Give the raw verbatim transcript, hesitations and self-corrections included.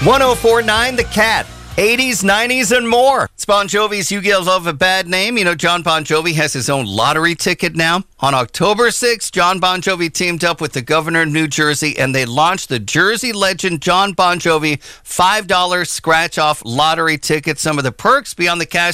one oh four point nine The Cat. eighties, nineties, and more. It's Bon Jovi's You Give Love a Bad Name. You know, John Bon Jovi has his own lottery ticket now. On October sixth, John Bon Jovi teamed up with the governor of New Jersey, and they launched the Jersey legend John Bon Jovi five dollar scratch-off lottery ticket. Some of the perks beyond the cash